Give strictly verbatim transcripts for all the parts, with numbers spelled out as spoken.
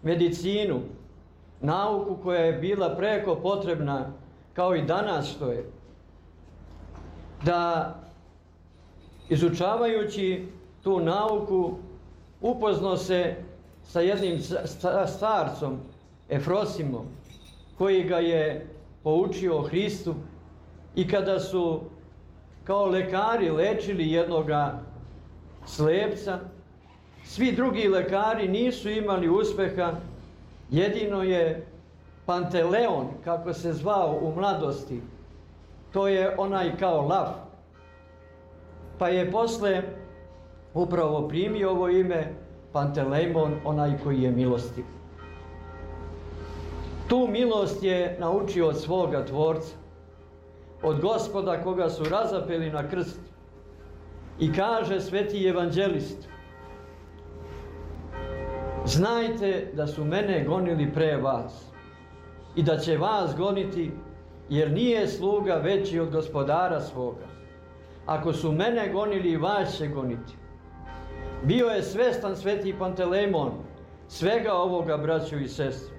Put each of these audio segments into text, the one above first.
medicinu, nauku koja je bila preko potrebna, kao i danas što je, da izučavajući tu nauku upoznao se sa jednim starcom, Efrosimom, koji ga je poučio o Hristu, i kada su kao lekari lečili jednoga slepca, svi drugi lekari nisu imali uspeha, jedino je Panteleon, kako se zvao u mladosti, to je onaj kao lav, pa je posle upravo primio ovo ime Pantelejmon, onaj koji je milostiv. Tu milost je naučio od svoga Tvorca, od Gospoda koga su razapeli na krst. I kaže sveti evanđelist: znajte da su mene gonili pre vas i da će vas goniti, jer nije sluga veći od gospodara svoga. Ako su mene gonili, i vas će goniti. Bio je svestan sveti Pantelejmon svega ovoga, braćo i sestre.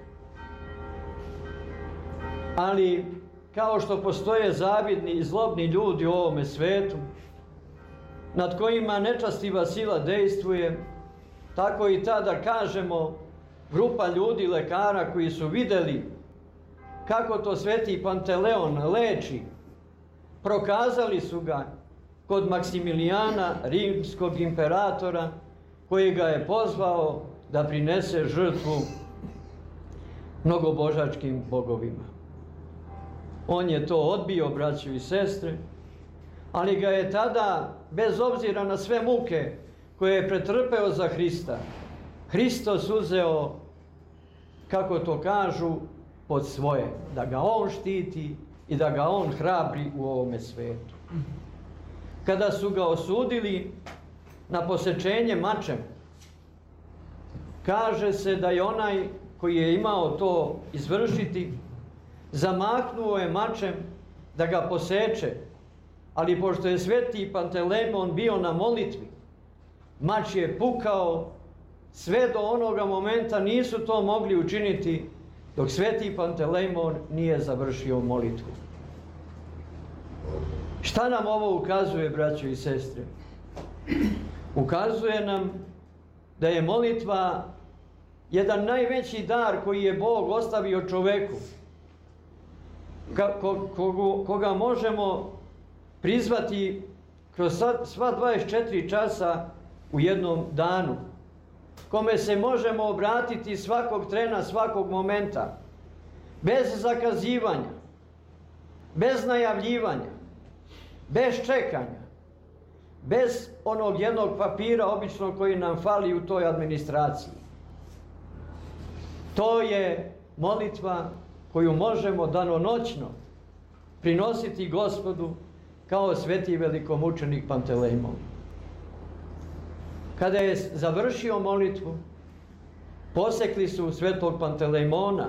Ali kao što postoje zavidni i zlobni ljudi u ovome svetu, nad kojima nečastiva sila dejstvuje, tako i tada kažemo grupa ljudi, lekara koji su videli kako to sveti Panteleon leči, prokazali su ga kod Maksimilijana, rimskog imperatora, koji ga je pozvao da prinese žrtvu mnogobožačkim bogovima. On je to odbio, braćo i sestre, ali ga je tada, bez obzira na sve muke koje je pretrpeo za Hrista, Hristos uzeo, kako to kažu, pod svoje, da ga on štiti i da ga on hrabri u ovome svetu. Kada su ga osudili na posečenje mačem, kaže se da je onaj koji je imao to izvršiti zamahnuo je mačem da ga poseče, ali pošto je sveti Pantelejmon bio na molitvi, mač je pukao. Sve do onoga momenta nisu to mogli učiniti dok sveti Pantelejmon nije završio molitvu. Šta nam ovo ukazuje, braćo i sestre? Ukazuje nam da je molitva jedan najveći dar koji je Bog ostavio čoveku, koga možemo prizvati kroz sva dvadeset četiri časa u jednom danu, kome se možemo obratiti svakog trena, svakog momenta, bez zakazivanja, bez najavljivanja, bez čekanja, bez onog jednog papira običnog koji nam fali u toj administraciji. To je molitva koju možemo danonoćno prinositi Gospodu kao sveti velikomučenik Pantelejmon. Kada je završio molitvu, posekli su svetog Pantelejmona,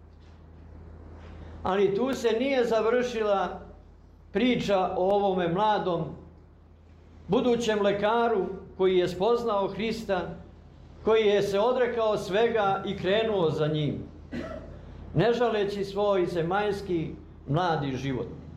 ali tu se nije završila priča o ovome mladom budućem lekaru koji je spoznao Hrista, koji je se odrekao svega i krenuo za njim, ne žaleći svoj zemaljski mladi život.